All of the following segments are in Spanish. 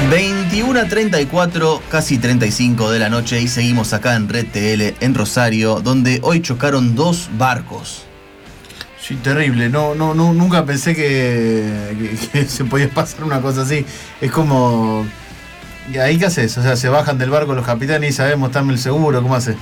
21:34, casi 35 de la noche, y seguimos acá en Red TL en Rosario, donde hoy chocaron dos barcos. Sí, terrible. No, nunca pensé que se podía pasar una cosa así. Es como... ¿Y ahí qué haces? O sea, se bajan del barco los capitanes y sabemos, dame el seguro, ¿cómo haces?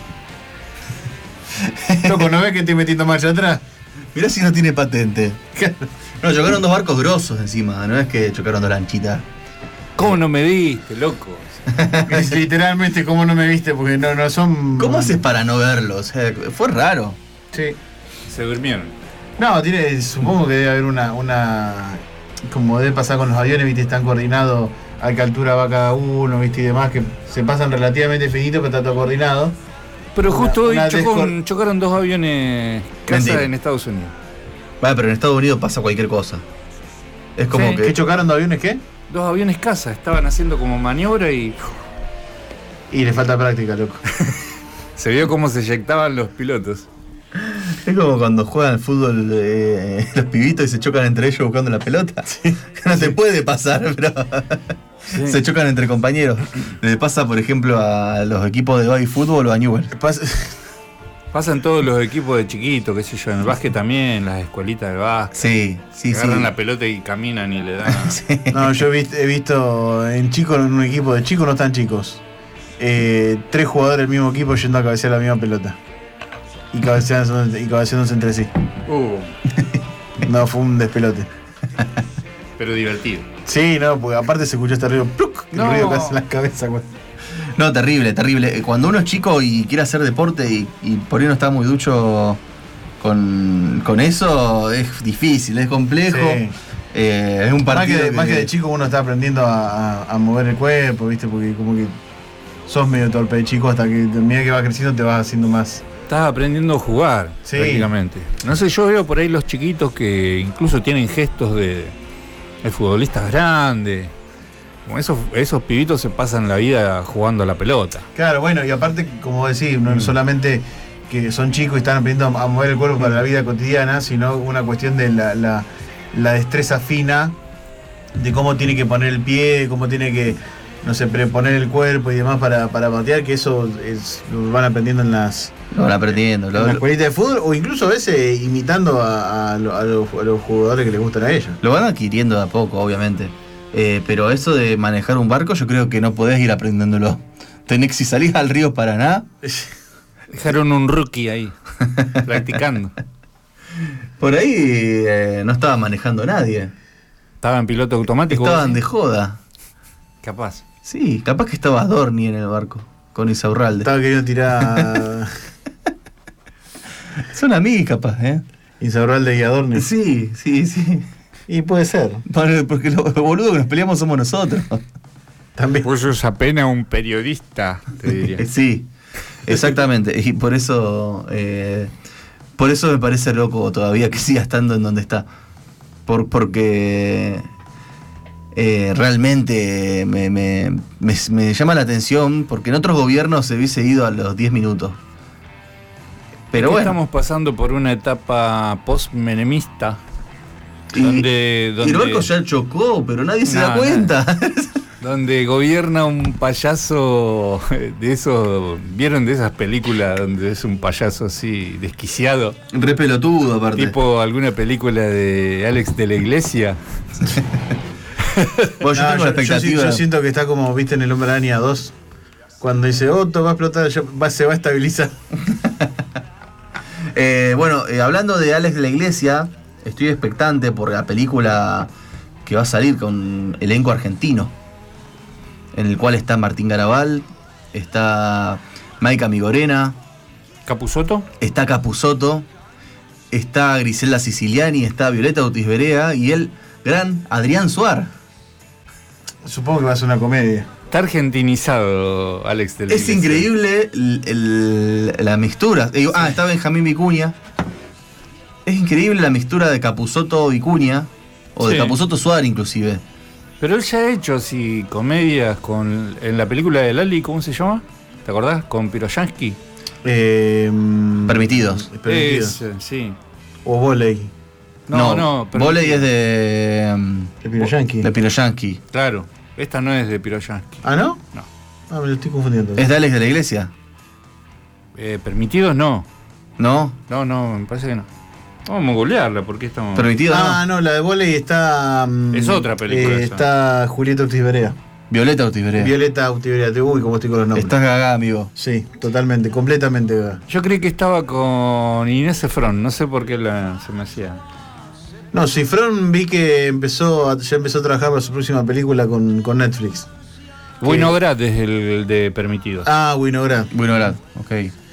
Loco, ¿no ves que estoy metiendo marcha atrás? Mirá si no tiene patente. No, chocaron dos barcos grosos encima, no es que chocaron dos lanchitas. ¿Cómo no me viste, loco? Es literalmente, ¿cómo no me viste? Porque no son... ¿Cómo haces para no verlo? O sea, fue raro. Sí. Se durmieron. No, supongo que debe haber una como debe pasar con los aviones, viste, están coordinados a qué altura va cada uno, viste, y demás, que se pasan relativamente finito, pero está todo coordinado. Pero justo hoy chocaron dos aviones casa en Estados Unidos. Vale, pero en Estados Unidos pasa cualquier cosa. Es como sí. que... ¿Qué chocaron de aviones qué? Dos aviones casa, estaban haciendo como maniobra y... Y le falta práctica, loco. Se vio cómo se eyectaban los pilotos. Es como cuando juegan al fútbol los pibitos y se chocan entre ellos buscando la pelota. Sí. No te puede pasar, pero sí. Se chocan entre compañeros. Le pasa, por ejemplo, a los equipos de baby fútbol o a Newell. Pasan todos los equipos de chiquitos, qué sé yo, en el básquet también, las escuelitas de básquet. Sí. Agarran la pelota y caminan y le dan. Sí. No, yo he visto en chicos, en un equipo de chicos no tan chicos. 3 jugadores del mismo equipo yendo a cabecear la misma pelota. Y cabeceándose entre sí. No, fue un despelote. Pero divertido. Sí, no, porque aparte se escuchó este ruido, ¡pluc! El ruido que hace en las cabezas, güey. No, terrible. Cuando uno es chico y quiere hacer deporte y por ahí no está muy ducho con eso, es difícil, es complejo. Sí. Es un partido. Más que de chico uno está aprendiendo a mover el cuerpo, ¿viste? Porque como que sos medio torpe de chico hasta que a medida que vas creciendo te vas haciendo más. Estás aprendiendo a jugar, sí. Prácticamente. No sé, yo veo por ahí los chiquitos que incluso tienen gestos de futbolistas grandes. Como esos pibitos se pasan la vida jugando a la pelota. Claro, bueno, y aparte, como decís, no solamente que son chicos y están aprendiendo a mover el cuerpo para la vida cotidiana, sino una cuestión de la destreza fina de cómo tiene que poner el pie, de cómo tiene que, no sé, preponer el cuerpo y demás para patear, que eso lo van aprendiendo en las... Lo van aprendiendo. En la escuelita de fútbol, o incluso a veces imitando a los jugadores que les gustan a ellos. Lo van adquiriendo de a poco, obviamente. Pero eso de manejar un barco, yo creo que no podés ir aprendiéndolo. Si salís al río Paraná... Dejaron un rookie ahí, practicando. Por ahí no estaba manejando nadie. ¿Estaba en piloto automático? Estaban de joda. Capaz. Sí, capaz que estaba Dorni en el barco, con Isaurralde. Estaba queriendo tirar... Son amigos capaz, Isaurralde y Adorni. Sí. Y puede ser. Porque los boludos que nos peleamos somos nosotros. También. Pues sos apenas un periodista, te diría. Sí, exactamente. Y por eso me parece loco todavía que siga estando en donde está. Porque realmente me llama la atención, porque en otros gobiernos se hubiese ido a los 10 minutos. Pero bueno. Estamos pasando por una etapa post-menemista. Y el barco ya chocó, pero nadie se da cuenta. Donde gobierna un payaso de esos. ¿Vieron de esas películas donde es un payaso así desquiciado? Re pelotudo, aparte. Tipo alguna película de Alex de la Iglesia. Bueno, yo tengo la expectativa. Yo siento que está como, viste, en El Hombre Araña 2. Cuando dice, Otto va a explotar, se va a estabilizar. Hablando de Alex de la Iglesia, estoy expectante por la película que va a salir con elenco argentino, en el cual está Martín Garabal, está Maika Migorena, ¿Capusotto? Está Capusotto, está Griselda Siciliani, está Violeta Ortiz Berea y el gran Adrián Suar. Supongo que va a ser una comedia. Está argentinizado Alex de la Iglesia. Es increíble la mixtura. Está Benjamín Vicuña. Es increíble la mixtura de Capusotto Vicuña, o de Capusotto Suar inclusive. Pero él ya ha hecho así comedias en la película de Lali, ¿cómo se llama? ¿Te acordás? Con Piroyansky. Permitidos. Sí. O No, Voley es de Piroyansky. De Piroyansky. Claro. Esta no es de Piroyansky. ¿Ah, no? No. Ah, me lo estoy confundiendo. ¿Es de Alex de la Iglesia? Permitidos no. ¿No? No, me parece que no. Vamos a googlearla porque estamos. ¿Permitido? Ah, no, la de volei está. Es otra película esa. Está Julieta Ortiz Berea. Violeta Ortiz Berea. Violeta Ortiz Berea. Uy, cómo estoy con los nombres. Estás cagada, amigo. Sí, totalmente, completamente cagada. Yo creí que estaba con Inés Efron, no sé por qué se me hacía. No, Cifrón vi que ya empezó a trabajar para su próxima película con Netflix. Winograd es el de Permitidos. Ah, Winograd. Winograd, ok.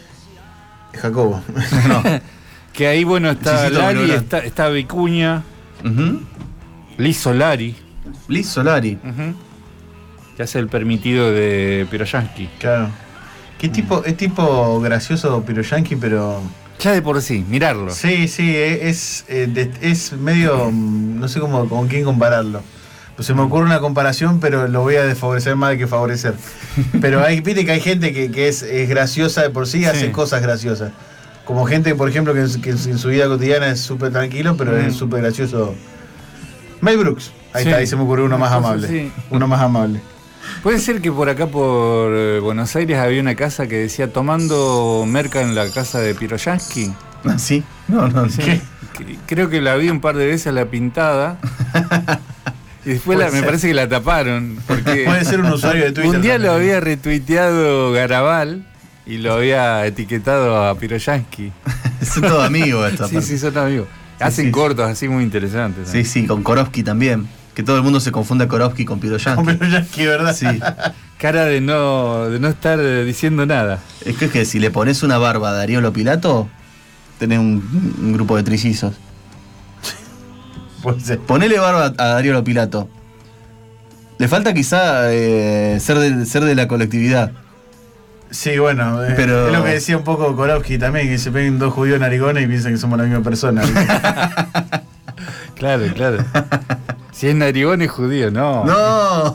Jacobo. No. Que ahí, bueno, está Necesito Lali, Winograd. está Vicuña, Ujú. Liz Solari, Liz Solari. que hace el Permitido de Piroyansky. Claro. Es tipo gracioso Piroyansky, pero. Ya de por sí, mirarlo. Sí, es medio. No sé con quién compararlo. Pues se me ocurre una comparación, pero lo voy a desfavorecer más de que favorecer. Pero viste que hay gente que es graciosa de por sí, hace cosas graciosas. Como gente, por ejemplo, que en su vida cotidiana es súper tranquilo, pero es súper gracioso. Mel Brooks. Ahí está, ahí se me ocurrió uno más amable. Sí. Uno más amable. Puede ser que por acá, por Buenos Aires, había una casa que decía tomando merca en la casa de Piroyansky. ¿Ah, sí? No. Sí. ¿Qué? Creo que la vi un par de veces la pintada. Y después me parece que la taparon. Porque Puede ser un usuario de Twitter. un día también. lo había retuiteado Garabal y lo había etiquetado a Piroyansky. Son todos amigos esto. Sí, son amigos. Hacen sí. cortos así muy interesantes. Sí, con Korovsky también. Que todo el mundo se confunde a Korovsky con Piroyansky. Con Piroyansky, ¿verdad? Sí. Cara de no estar diciendo nada. Es que si le pones una barba a Darío Lopilato, tenés un grupo de trillizos. Puede ser. Ponele barba a Darío Lopilato. Le falta quizá ser de la colectividad. Sí, bueno, Pero- es lo que decía un poco Korovsky también, que se peguen dos judíos narigones y piensan que somos la misma persona. Claro. Si es narigón es judío, no. No,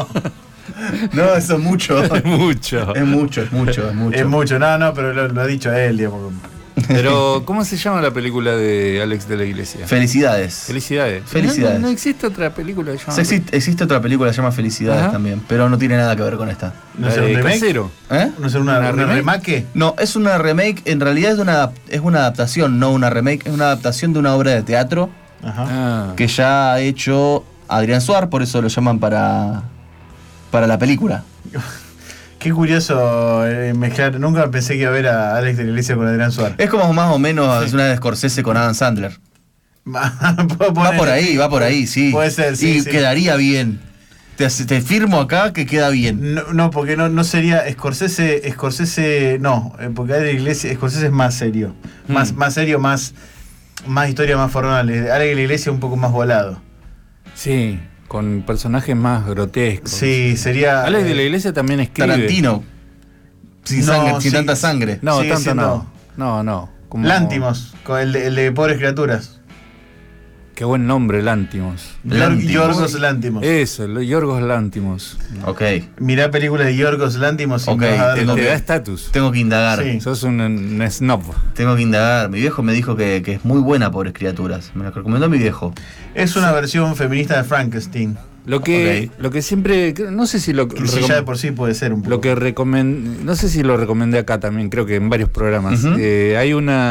no, eso es mucho. Es mucho. Es mucho. Es mucho, no, pero lo ha dicho él, digamos. Pero, ¿cómo se llama la película de Alex de la Iglesia? Felicidades. Felicidades. Felicidades. No existe otra película que se llama. Existe otra película que se llama Felicidades Ajá. también, pero no tiene nada que ver con esta. No La sé, de un remake. Casero. ¿Eh? No sé, una remake. remake. No, es una remake, en realidad es una adaptación, no una remake, es una adaptación de una obra de teatro Ajá. Ah. que ya ha hecho Adrián Suar, por eso lo llaman para la película. Qué curioso mezclar. Nunca pensé que iba a ver a Alex de la Iglesia con Adrián Suárez. Es como más o menos una de Scorsese con Adam Sandler. Va por ahí, sí. Puede ser, sí. Y sí. quedaría bien. Te firmo acá que queda bien. No, porque no sería Scorsese, no, porque Alex de la Iglesia, Scorsese es más serio. Más serio, más historia, más formal. Alex de la Iglesia un poco más volado. Sí, con personajes más grotescos. Sí, sería. Alex de la Iglesia también escribe. Tarantino. Sin No, sangre, sin sí. tanta sangre. No, Sigue tanto siendo- no. Como... Lántimos, con el de Pobres Criaturas. Qué buen nombre, Lántimos. Lántimos. Yorgos Lántimos. Eso, Yorgos Lántimos. Ok. Mirá películas de Yorgos Lántimos y Ok, me vas a dar tengo Te que- da estatus. Tengo que indagar. Sí. Sos un snob. Tengo que indagar. Mi viejo me dijo que es muy buena, Pobres Criaturas. Me la recomendó mi viejo. Es una versión feminista de Frankenstein. Lo que siempre. No sé si lo. Que sí, ya de por sí puede ser un poco. Lo que no sé si lo recomendé acá también, creo que en varios programas. Ujú. Hay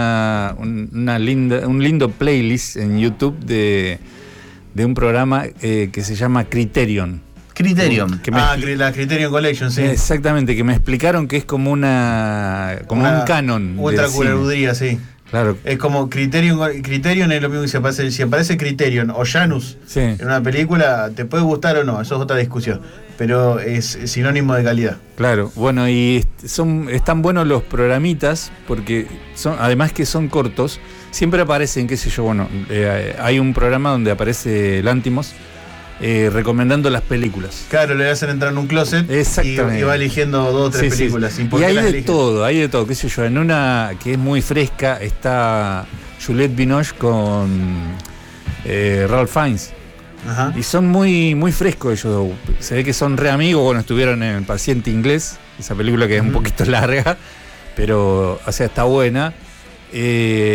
un lindo playlist en YouTube de un programa que se llama Criterion. Criterion. Que me La Criterion Collection, sí. Exactamente, que me explicaron que es como un canon. Otra del cine. curaduría, sí. Claro. Es como Criterion es lo mismo que si aparece Criterion o Janus Sí. en una película, te puede gustar o no, eso es otra discusión. Pero es sinónimo de calidad. Claro, bueno, y están buenos los programitas porque además que son cortos, siempre aparecen, qué sé yo, bueno, hay un programa donde aparece Lántimos recomendando las películas. Claro, le hacen entrar en un closet Exactamente. y va eligiendo 2 o 3 Sí, películas. sí. por Y qué hay las de elige. todo, qué sé yo, en una que es muy fresca está Juliette Binoche con Ralph Fiennes. Ajá. Y son muy, muy frescos ellos. Se ve que son re amigos. Bueno, estuvieron en El Paciente Inglés, esa película que es un poquito larga, pero, o sea, está buena.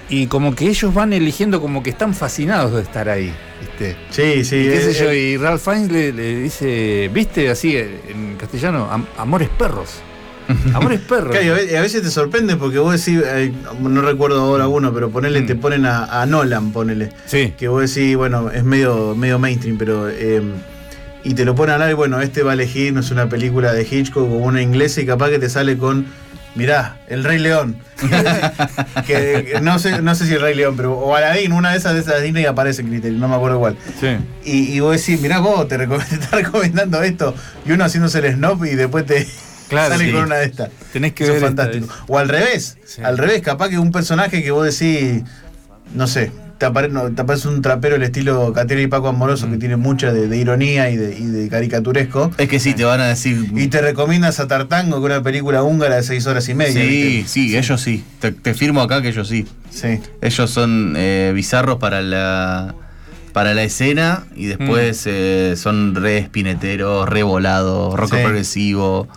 y como que ellos van eligiendo, como que están fascinados de estar ahí, ¿viste? Sí, sí. Y qué sé yo, y Ralph Fiennes le dice, ¿viste? Así en castellano, amores perros. Amores perros. Claro, y a veces te sorprende porque vos decís, no recuerdo ahora uno, pero ponele, te ponen a Nolan, ponele. Sí. Que vos decís, bueno, es medio mainstream, pero. Y te lo ponen a hablar y bueno, este va a elegir, no es una película de Hitchcock o una inglesa y capaz que te sale con. Mirá, El Rey León. que no sé si El Rey León, pero. O Aladdin, una de esas Disney aparece en Criterion, no me acuerdo cuál. Sí. Y vos decís, mirá vos, te está recomendando esto. Y uno haciéndose el snob y después te. Claro, sale sí. con una de estas. Tenés que Eso ver es fantástico. O al revés, Sí. capaz que un personaje que vos decís, no sé, te aparece un trapero del estilo Catero y Paco Amoroso que tiene mucha de ironía y de caricaturesco. Es que sí, te van a decir. Y te recomiendas a Tartango, que es una película húngara de 6 horas y media. Sí, ¿viste? sí, ellos sí. Te firmo acá que ellos sí. Sí. Ellos son bizarros para la escena y después son re espineteros, re volados, rock Sí. progresivo.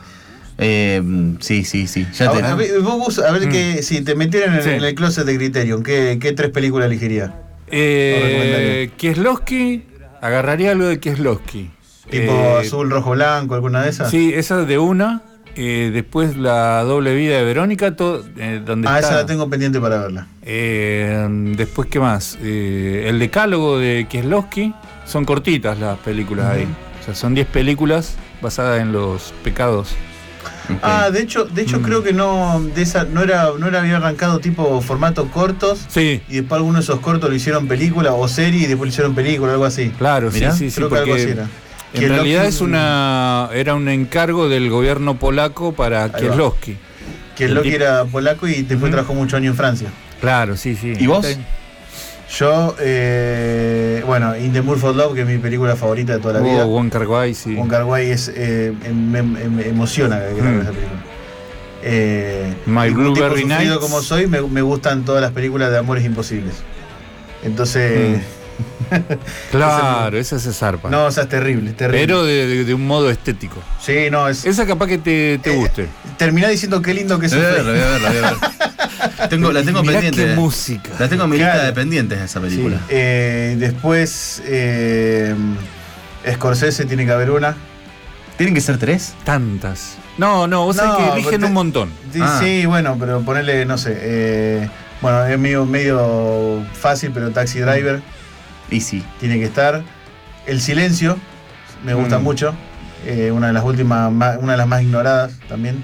Sí. Ya A ver que si te metieran Sí. en el closet de Criterion, ¿qué 3 películas elegirías? Kieslowski, agarraría algo de Kieslowski. Tipo azul, rojo, blanco, alguna de esas. Sí, esa de una. Después La doble vida de Verónica, donde está. Esa la tengo pendiente para verla. Después, ¿qué más? El decálogo de Kieslowski. Son cortitas las películas ahí. O sea, son 10 películas basadas en los pecados. Ah, de hecho creo que no era había arrancado tipo formato cortos. Sí, Y después algunos de esos cortos lo hicieron película o serie y después lo hicieron película, algo así. claro, Mirá, sí, Creo que algo así porque era. en realidad era un encargo del gobierno polaco para va. Kieslowski. Que el Loki era polaco y después trabajó muchos años en Francia. Claro, sí. ¿Y vos? Yo, bueno, In the Mood for Love, que es mi película favorita de toda la vida. Wong Kar-wai, sí. Wong Kar-wai me emociona que ver esa película. My y como tipo Blueberry sufrido Nights. como soy, me gustan todas las películas de amores imposibles. Entonces, Claro, esa se zarpa. no, o sea, es terrible, es terrible. Pero de un modo estético. Sí, no, es. Esa capaz que te guste. Terminá diciendo qué lindo que La voy a ver, sufre. la voy a ver. La tengo Mirá pendiente. qué música. La tengo en mi lista Claro. de pendientes de esa película. Después, Scorsese tiene que haber una. ¿Tienen que ser 3? Tantas. No, vos sabés No, que eligen pero un montón. Sí, Ah. sí, bueno, pero ponerle, no sé. Bueno, es medio fácil, pero Taxi Driver Y sí. tiene que estar. El Silencio, me gusta mucho. Una de las últimas, una de las más ignoradas también.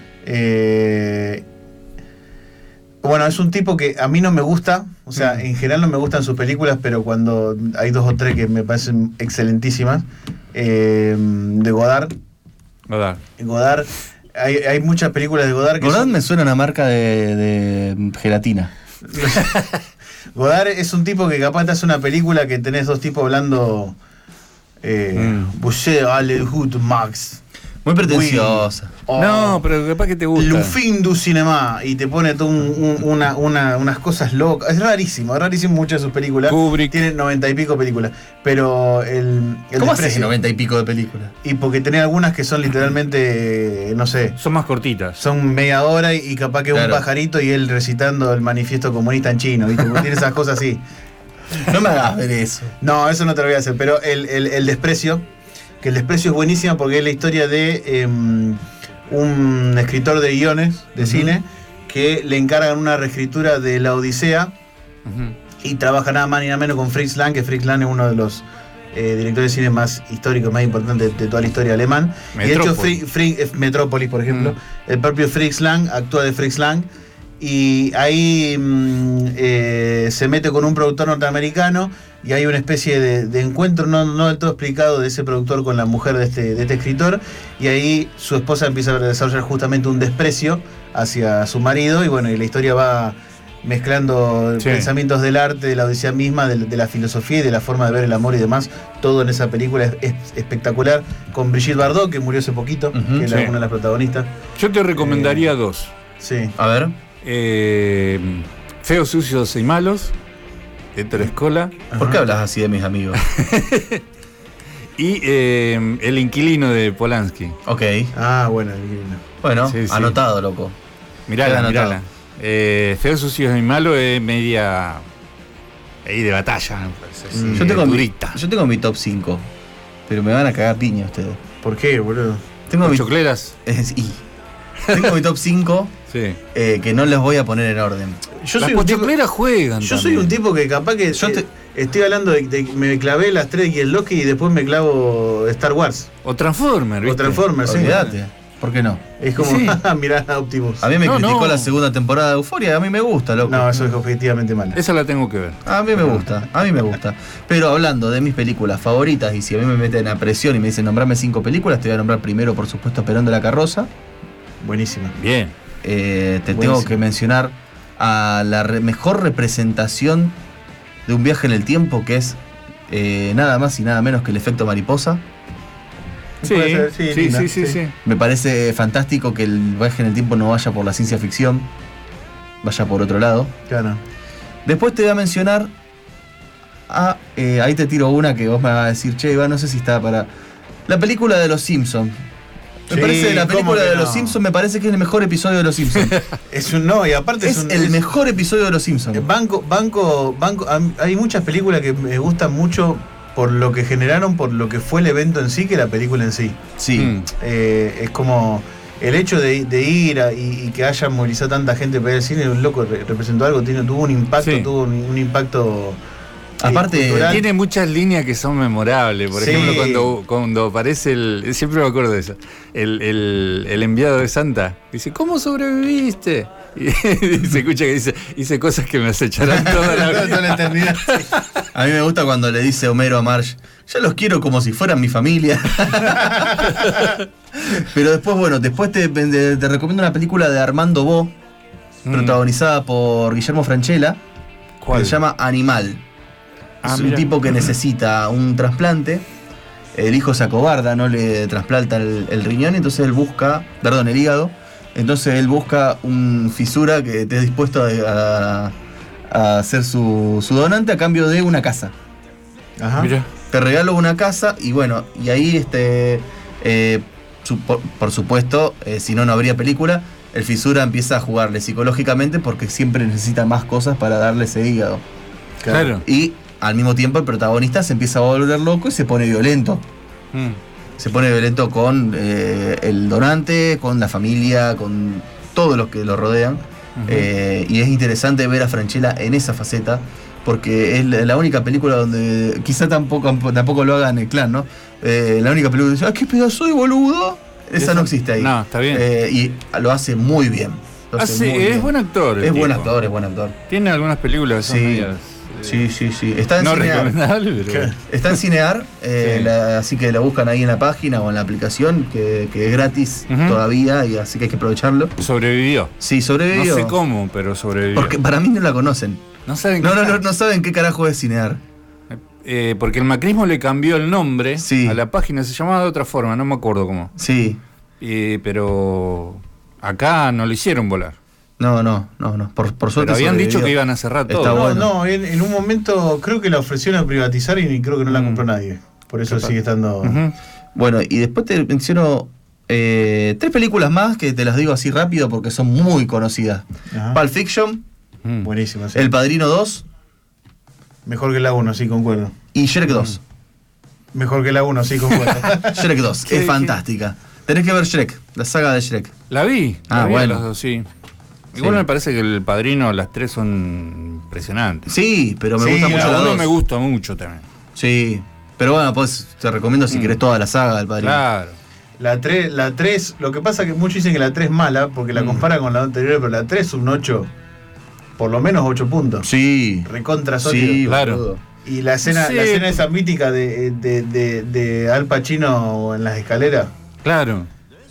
Bueno, es un tipo que a mí no me gusta, o sea, en general no me gustan sus películas, pero cuando hay 2 o 3 que me parecen excelentísimas. De Godard. ¿Verdad? Godard, hay muchas películas de Godard que Godard son- me suena a una marca de gelatina. Godard es un tipo que capaz te hace una película que tenés 2 tipos hablando Boucher, Hollywood, Max. Muy pretenciosa. Oh, No, pero capaz que te gusta. Le fin du cinema y te pone todo unas cosas locas. Es rarísimo muchas de sus películas. Kubrick. Tiene 90 y pico películas. Pero el ¿Cómo haces desprecio- 90 y pico de películas? Y porque tenés algunas que son literalmente, no sé, Son más cortitas. son media hora y capaz que un Claro. pajarito y él recitando el manifiesto comunista en chino, ¿viste? Porque tiene esas cosas así. No me hagas ver eso. No, eso no te lo voy a hacer. Pero el desprecio, que el desprecio es buenísima porque es la historia de un escritor de guiones de cine que le encargan una reescritura de La Odisea Ujú. y trabaja nada más ni nada menos con Fritz Lang, que Fritz Lang es uno de los directores de cine más históricos, más importantes de toda la historia alemán. Y de hecho, Metrópolis, por ejemplo, el propio Fritz Lang actúa de Fritz Lang. Y ahí se mete con un productor norteamericano y hay una especie de encuentro no del todo explicado de ese productor con la mujer de este escritor, y ahí su esposa empieza a desarrollar justamente un desprecio hacia su marido, y bueno, y la historia va mezclando pensamientos del arte, de la Odisea misma, de la filosofía y de la forma de ver el amor y demás. Todo en esa película es espectacular, con Brigitte Bardot, que murió hace poquito, que era una de las protagonistas. Yo te recomendaría 2. Sí. A ver. Feos, sucios y malos, de Héctor Escola. ¿Por qué hablas así de mis amigos? Y El inquilino de Polanski. Ok. Ah, bueno, divino. Bueno, Sí, sí. anotado, loco. Mirala, Queda mirala. Feos, Sucios y Malo es media ahí de batalla, me parece. Sí, yo tengo mi top 5, pero me van a cagar piña ustedes. ¿Por qué, boludo? Tengo chocleras. Tengo mi top 5 sí. Que no les voy a poner en orden. Las pochocleras juegan. Yo soy un tipo que capaz que estoy hablando de me clavé las 3 y el Loki y después me clavo Star Wars. O Transformers, ¿viste? O Transformers, sí. Olvídate. ¿Por qué no? Es como, mirá Optimus. A mí me criticó la segunda temporada de Euphoria, a mí me gusta, loco. No, eso es objetivamente malo. Esa la tengo que ver. A mí me gusta. Pero hablando de mis películas favoritas, y si a mí me meten a presión y me dicen nombrarme 5 películas, te voy a nombrar primero, por supuesto, Esperando la carroza. Buenísima. Bien. Tengo que mencionar a la mejor representación de un viaje en el tiempo, que es nada más y nada menos que El efecto mariposa. Sí. Me parece fantástico que el viaje en el tiempo no vaya por la ciencia ficción, vaya por otro lado. Claro. Después te voy a mencionar ahí te tiro una que vos me vas a decir, che, Iván, no sé si está para... La película de Los Simpsons. Me parece la película de Los Simpsons, me parece que es el mejor episodio de Los Simpsons. Y aparte es el mejor episodio de Los Simpsons. Hay muchas películas que me gustan mucho por lo que generaron, por lo que fue el evento en sí, que la película en sí. Sí. Es como el hecho de ir y que haya movilizado tanta gente para ir al cine, un loco representó algo, tuvo un impacto, tuvo un impacto. Aparte, cultural. Tiene muchas líneas que son memorables. Por ejemplo, cuando aparece siempre me acuerdo de eso, el enviado de Santa. Dice, ¿cómo sobreviviste? Y se escucha que dice, hice cosas que me acecharán toda la eternidad. A mí me gusta cuando le dice Homero a Marge, ya los quiero como si fueran mi familia. Pero después te recomiendo una película de Armando Bo, protagonizada por Guillermo Francella, que se llama Animal. Es un tipo que necesita un trasplante. El hijo se acobarda, no le trasplanta el riñón, entonces él busca, el hígado. Entonces él busca un fisura que esté dispuesto a ser su donante a cambio de una casa. Ajá. Mira. Te regalo una casa y bueno, y ahí por supuesto, si no habría película. El fisura empieza a jugarle psicológicamente porque siempre necesita más cosas para darle ese hígado. Claro. Y al mismo tiempo el protagonista se empieza a volver loco y se pone violento. Se pone violento con el donante, con la familia, con todos los que lo rodean. Y es interesante ver a Francella en esa faceta, porque es la única película donde, quizá tampoco lo haga en El Clan, ¿no? La única película que dice, ¡ah, qué pedazo de boludo! Esa no existe ahí. No, está bien. Y lo hace muy bien. Es buen actor. Es buen actor. Tiene algunas películas que son medias. Sí. Está en Cinear. Recomendable, pero... Está en Cinear, así que la buscan ahí en la página o en la aplicación, que es gratis todavía, y así que hay que aprovecharlo. Sobrevivió. Sí, sobrevivió. No sé cómo, pero sobrevivió. Porque para mí no la conocen. No saben no saben qué carajo es Cinear. Porque el macrismo le cambió el nombre a la página, se llamaba de otra forma, no me acuerdo cómo. Sí. Pero acá no lo hicieron volar. No. Por suerte. Pero habían dicho que iban a cerrar todo. En un momento creo que la ofrecieron a privatizar y creo que no la compró nadie. Por eso sigue estando. Bueno, y después te menciono 3 películas más que te las digo así rápido porque son muy conocidas. Pulp Fiction. Buenísima. Sí. El Padrino 2. Mejor que la 1, sí, concuerdo. Y Shrek 2. Mejor que la 1, sí, concuerdo. Shrek 2, es fantástica. Tenés que ver Shrek, la saga de Shrek. La vi. Bueno. Las dos, sí. Igual me parece que El Padrino, las 3 son impresionantes. Sí, pero me gusta mucho la 2. Me gusta mucho también. Sí, pero bueno, pues te recomiendo si querés toda la saga del Padrino. Claro. La 3, lo que pasa es que muchos dicen que la 3 es mala porque la comparan con la anterior, pero la 3 es un 8, por lo menos 8 puntos. Sí. Recontra sólido. Sí, claro. Boludo. Y la escena esa mítica de Al Pacino en las escaleras. Claro.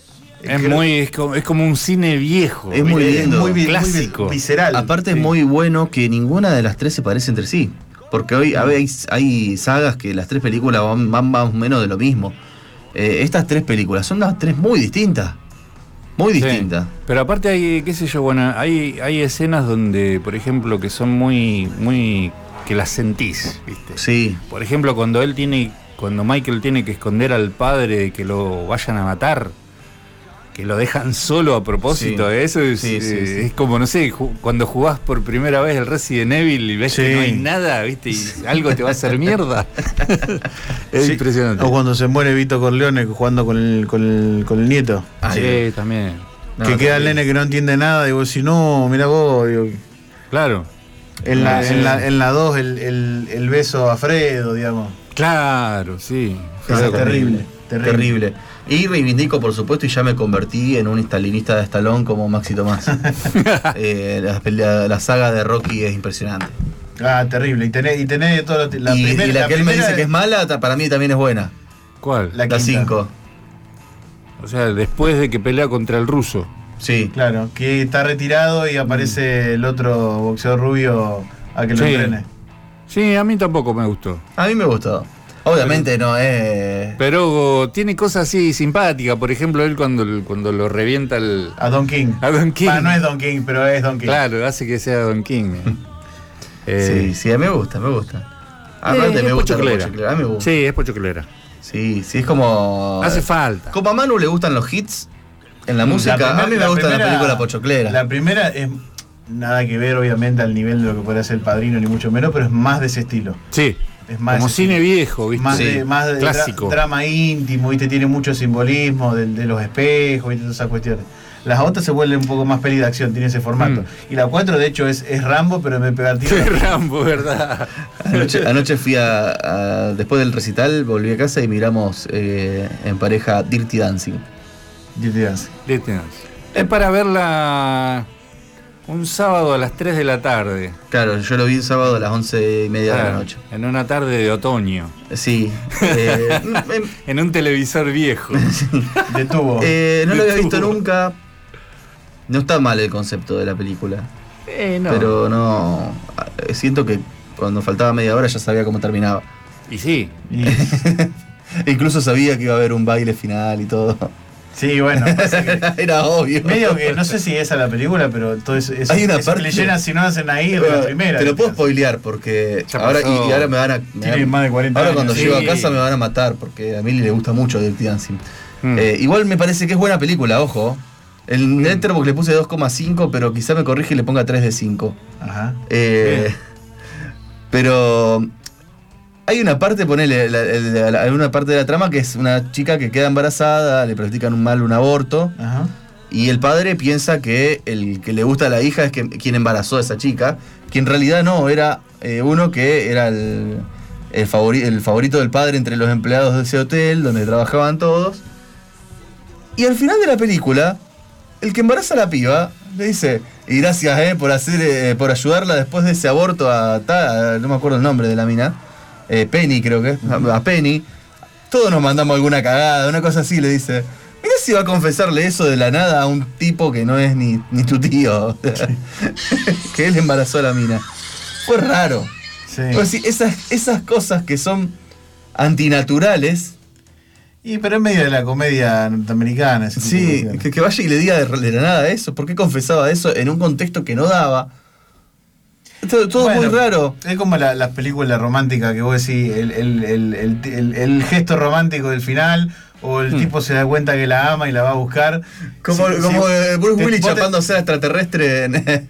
Es como un cine viejo. Es muy lindo. Muy clásico. Muy visceral. Aparte es muy bueno que ninguna de las 3 se parece entre sí. Porque hoy hay sagas que las 3 películas van más o menos de lo mismo. Estas 3 películas son las 3 muy distintas. Muy distintas. Pero aparte hay, qué sé yo, hay escenas donde, por ejemplo, que son muy que las sentís, ¿viste? Sí. Por ejemplo, cuando Michael tiene que esconder al padre que lo vayan a matar. que lo dejan solo a propósito. Sí. Eso es, Sí. es como, no sé, cuando jugás por primera vez el Resident Evil y ves que no hay nada, ¿viste? Y algo te va a hacer mierda. Es impresionante. O cuando se muere Vito Corleone jugando con el nieto. Sí, también. No, que queda el nene que no entiende nada, digo, si no, mirá vos, digo. Claro. En la 2 el beso a Fredo, digamos. Claro, sí. Es terrible. Y reivindico, por supuesto, y ya me convertí en un stalinista de Stallone como Maxi Tomás. La saga de Rocky es impresionante. Ah, terrible. Y tenés todo la primera. Y la que él me dice que es mala, para mí también es buena. ¿Cuál? La 5. O sea, después de que pelea contra el ruso. Sí. Claro, que está retirado y aparece el otro boxeador rubio a que lo entrene. Sí, a mí tampoco me gustó. A mí me gustó. Obviamente no es. Pero tiene cosas así simpáticas. Por ejemplo, él cuando lo revienta a Don King. A Don King. No es Don King, pero es Don King. Claro, hace que sea Don King. Sí, me gusta. Aparte me gusta pochoclera. A mí me gusta. Sí, es pochoclera. Sí, es como. Hace falta. Como a Manu le gustan los hits en la música, a mí me gusta la película pochoclera. La primera es nada que ver, obviamente, al nivel de lo que podría ser El Padrino, ni mucho menos, pero es más de ese estilo. Sí. Es más como cine viejo, ¿viste? Más de clásico. Drama íntimo, ¿viste? Tiene mucho simbolismo de los espejos, ¿viste? Todas esas cuestiones. Las otras se vuelven un poco más peli de acción, tiene ese formato. Y la 4, de hecho, es Rambo, pero me pega tiro. Es Rambo, ¿verdad? Anoche fui después del recital, volví a casa y miramos en pareja Dirty Dancing. Dirty Dancing. Es para verla un sábado a las 3 de la tarde. Claro, yo lo vi un sábado a las 11:30 de la noche. En una tarde de otoño. Sí. En un televisor viejo. De tubo. No lo había visto nunca. No está mal el concepto de la película. No. Pero no. Siento que cuando faltaba media hora ya sabía cómo terminaba. Y sí. Incluso sabía que iba a haber un baile final y todo. Sí, bueno. Era obvio. Medio que, no sé si esa es la película, pero todo eso, hay una parte que le llenan si no hacen ahí de la primera. Te lo puedo spoilear porque ahora, y ahora me van a. Tiene más de 40 ahora años. Cuando llego a casa me van a matar porque a Mili le gusta mucho Dirty Dancing. Igual me parece que es buena película, ojo. En Letterboxd le puse 2,5, pero quizá me corrige y le ponga 3 de 5. Ajá. Pero hay una parte, ponele, hay una parte de la trama que es una chica que queda embarazada, le practican un aborto. Ajá. Y el padre piensa que el que le gusta a la hija es quien embarazó a esa chica, que en realidad no, era uno que era el favorito del padre entre los empleados de ese hotel donde trabajaban todos. Y al final de la película, el que embaraza a la piba le dice, y gracias por ayudarla después de ese aborto no me acuerdo el nombre de la mina, Penny creo que, a Penny, todos nos mandamos alguna cagada, una cosa así, le dice. Mirá si va a confesarle eso de la nada a un tipo que no es ni tu tío. Que él embarazó a la mina. Fue raro. Sí. Pues sí, esas cosas que son antinaturales. Pero en medio de la comedia norteamericana. Sí, que vaya y le diga de la nada eso. ¿Por qué confesaba eso en un contexto que no daba? Todo muy raro. Es como las películas románticas que vos decís, el gesto romántico del final, o el tipo se da cuenta que la ama y la va a buscar. Como Bruce Willis chapándose a extraterrestre en...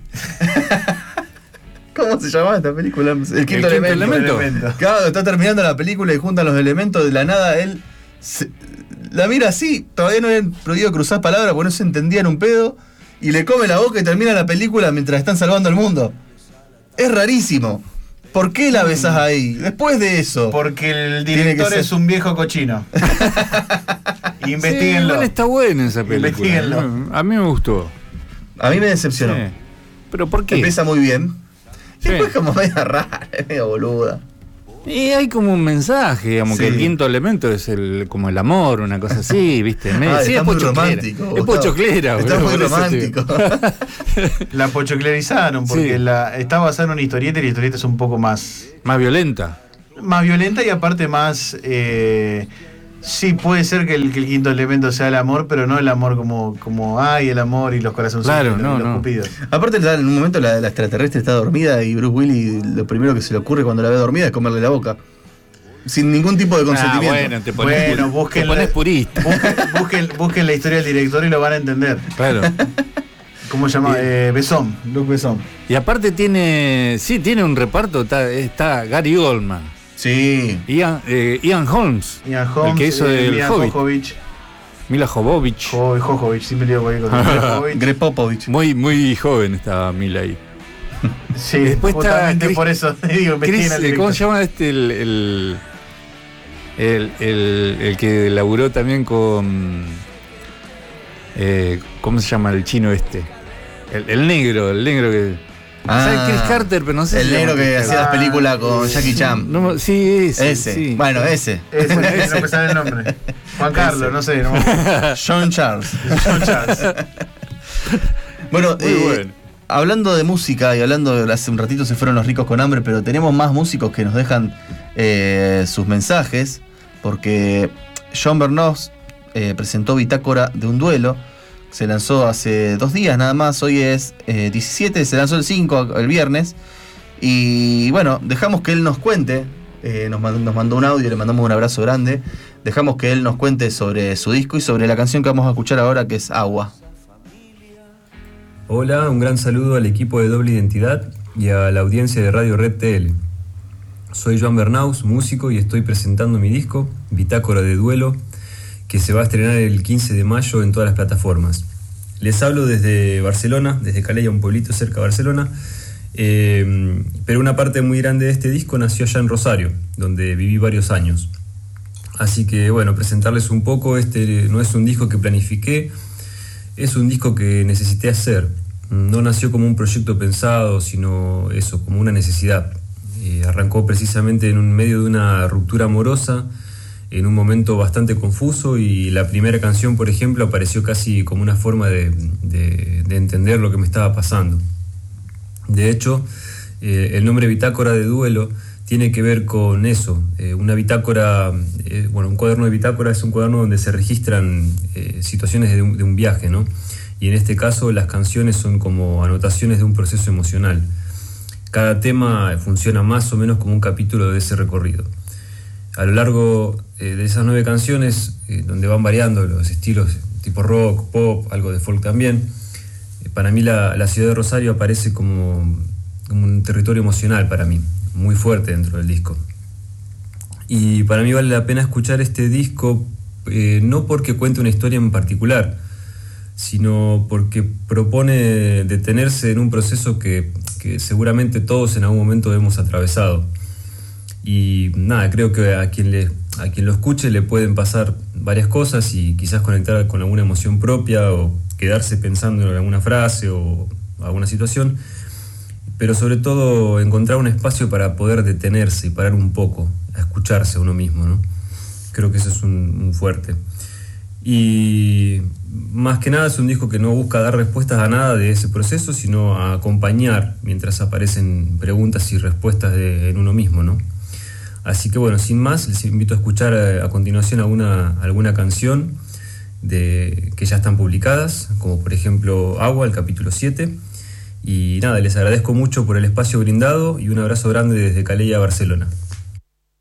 ¿Cómo se llamaba esta película? El quinto elemento. Claro, está terminando la película y juntan los elementos, de la nada él la mira así, todavía no habían prohibido cruzar palabras porque no se entendían un pedo, y le come la boca y termina la película mientras están salvando al mundo. Es rarísimo. ¿Por qué la besás ahí? Después de eso. Porque el director es un viejo cochino. Investíguenlo. Sí, está buena esa película. Investíguenlo. A mí me gustó. A mí me decepcionó. Sí. ¿Pero por qué? Empieza muy bien. Sí. Después como media rara, media boluda. Y hay como un mensaje, digamos, que el quinto elemento es como el amor, una cosa así, ¿viste? Sí, es muy romántico. Es pochoclera, está muy romántico. La pochoclerizaron porque está basada en una historieta, y la historieta es un poco más violenta. Más violenta y aparte más... sí, puede ser que el quinto elemento sea el amor, pero no el amor como ay, el amor y los corazoncitos, claro, los cupidos. Aparte, en un momento la extraterrestre está dormida y Bruce Willis lo primero que se le ocurre cuando la ve dormida es comerle la boca. sin ningún tipo de consentimiento. Bueno, te pones purista. Busquen la historia del director y lo van a entender. Claro. ¿Cómo se llama? Besson, Luc Besson. Y aparte tiene un reparto, está Gary Oldman. Sí. Ian Holmes. El que hizo el Mila Hobbit. Mila Jovovich. Jovovich, siempre digo cualquier cosa. Greg Popovich. Muy, muy joven estaba Mila ahí. Sí, después justamente por eso digo, ¿cómo se llama el que laburó también con ¿cómo se llama el chino este? El negro que ¿sabes? Chris Carter, pero no sé. El negro que hacía las películas con Jackie Chan. No, sí, ese. Sí. Bueno, ese. Ese, no me sale el nombre. Juan Carlos, no sé. No. John Charles. Bueno, bueno. Hablando de música y hace un ratito se fueron los ricos con hambre, pero tenemos más músicos que nos dejan sus mensajes, porque John Bernos presentó Bitácora de un duelo. Se lanzó hace 2 días nada más, hoy es 17, se lanzó el 5, el viernes. Y bueno, dejamos que él nos cuente, nos mandó un audio, le mandamos un abrazo grande. Dejamos que él nos cuente sobre su disco y sobre la canción que vamos a escuchar ahora, que es Agua. Hola, un gran saludo al equipo de Doble Identidad y a la audiencia de Radio Red TL. Soy Joan Bernaus, músico, y estoy presentando mi disco, Bitácora de Duelo, que se va a estrenar el 15 de mayo en todas las plataformas. Les hablo desde Barcelona, desde Calella, un pueblito cerca de Barcelona, pero una parte muy grande de este disco nació allá en Rosario, donde viví varios años. Así que bueno, presentarles un poco, este no es un disco que planifiqué, es un disco que necesité hacer. No nació como un proyecto pensado, sino eso, como una necesidad. Arrancó precisamente en medio de una ruptura amorosa, en un momento bastante confuso, y la primera canción, por ejemplo, apareció casi como una forma de entender lo que me estaba pasando. De hecho, el nombre Bitácora de Duelo tiene que ver con eso. Una bitácora, un cuaderno de bitácora es un cuaderno donde se registran situaciones de un viaje, ¿no? Y en este caso las canciones son como anotaciones de un proceso emocional. Cada tema funciona más o menos como un capítulo de ese recorrido. A lo largo de esas 9 canciones, donde van variando los estilos tipo rock, pop, algo de folk también, para mí la ciudad de Rosario aparece como un territorio emocional para mí, muy fuerte dentro del disco. Y para mí vale la pena escuchar este disco, no porque cuente una historia en particular, sino porque propone detenerse en un proceso que seguramente todos en algún momento hemos atravesado. Y nada, creo que a quien lo escuche le pueden pasar varias cosas y quizás conectar con alguna emoción propia o quedarse pensando en alguna frase o alguna situación, pero sobre todo encontrar un espacio para poder detenerse y parar un poco, a escucharse a uno mismo, ¿no? Creo que eso es un fuerte. Y más que nada es un disco que no busca dar respuestas a nada de ese proceso, sino a acompañar mientras aparecen preguntas y respuestas en uno mismo, ¿no? Así que bueno, sin más, les invito a escuchar a continuación alguna canción que ya están publicadas, como por ejemplo Agua, el capítulo 7. Y nada, les agradezco mucho por el espacio brindado y un abrazo grande desde Calella, Barcelona.